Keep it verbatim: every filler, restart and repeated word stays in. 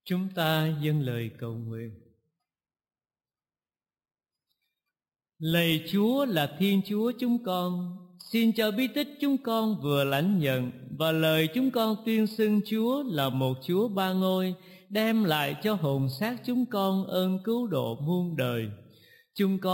Chúng ta dâng lời cầu nguyện. Lạy Chúa là Thiên Chúa chúng con, xin cho bí tích chúng con vừa lãnh nhận và lời chúng con tuyên xưng Chúa là một Chúa ba ngôi, đem lại cho hồn xác chúng con ơn cứu độ muôn đời. Chúng con